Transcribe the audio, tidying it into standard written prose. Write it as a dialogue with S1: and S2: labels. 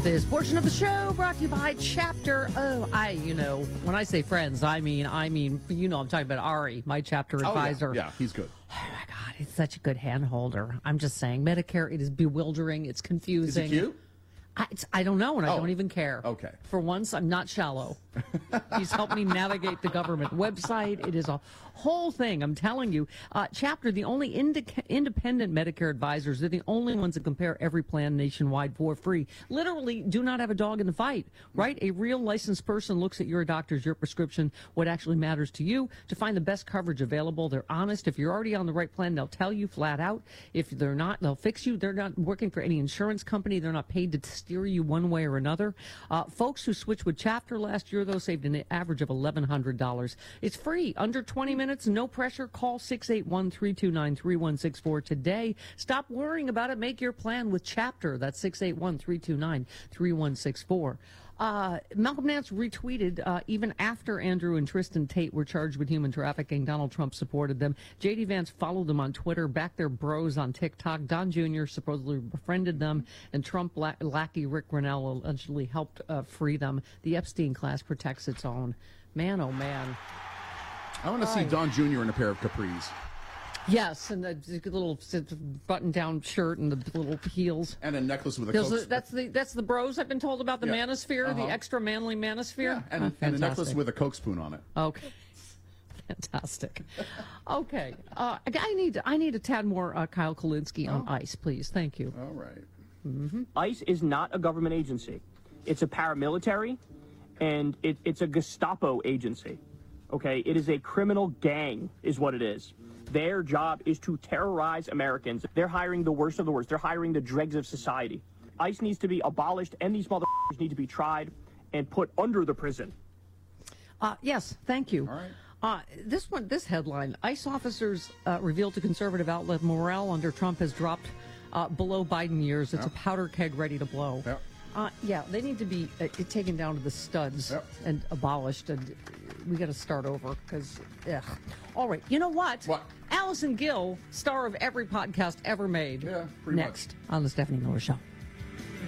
S1: This portion of the show brought to you by Chapter. When I say friends, I mean, I'm talking about Ari, my Chapter advisor.
S2: Yeah, he's good.
S1: Oh my God, he's such a good hand holder. I'm just saying, Medicare, it is bewildering. It's confusing.
S2: Is he cute?
S1: I don't know, and I don't even care.
S2: Okay.
S1: For once, I'm not shallow. He's helped me navigate the government website. It is a whole thing, I'm telling you. Chapter, the only independent Medicare advisors, they're the only ones that compare every plan nationwide for free. Literally do not have a dog in the fight, right? A real licensed person looks at your doctors, your prescription, what actually matters to you, to find the best coverage available. They're honest. If you're already on the right plan, they'll tell you flat out. If they're not, they'll fix you. They're not working for any insurance company. They're not paid to steer you one way or another. Folks who switched with Chapter last year, though, saved an average of $1,100. It's free, under 20 minutes, no pressure. Call 681-329-3164 today. Stop worrying about it. Make your plan with Chapter. That's 681-329-3164. Malcolm Nance retweeted, even after Andrew and Tristan Tate were charged with human trafficking, Donald Trump supported them. J.D. Vance followed them on Twitter, backed their bros on TikTok. Don Jr. supposedly befriended them, and Trump lackey Rick Grenell allegedly helped free them. The Epstein class protects its own. Man, oh man.
S2: I want to see Don Jr. in a pair of capris.
S1: Yes, and the little button-down shirt and the little heels.
S2: And a necklace with a Coke.
S1: That's the bros I've been told about, the manosphere, the extra manly manosphere.
S2: Yeah, and a necklace with a Coke spoon on it.
S1: Okay. Fantastic. Okay. I need a tad more Kyle Kulinski on ICE, please. Thank you.
S2: All right.
S3: Mm-hmm. ICE is not a government agency. It's a paramilitary, and it's a Gestapo agency. Okay? It is a criminal gang, is what it is. Their job is to terrorize Americans. They're hiring the worst of the worst. They're hiring the dregs of society. ICE needs to be abolished, and these motherfuckers need to be tried and put under the prison.
S1: Yes, thank you.
S2: All right.
S1: This headline: ICE officers revealed to conservative outlet morale under Trump has dropped below Biden years. It's a powder keg ready to blow.
S2: Yep.
S1: They need to be taken down to the studs and abolished, and we got to start over because, all right, you know what?
S2: What?
S1: Allison Gill, star of every podcast ever made.
S2: Yeah, pretty
S1: next on the Stephanie Miller Show.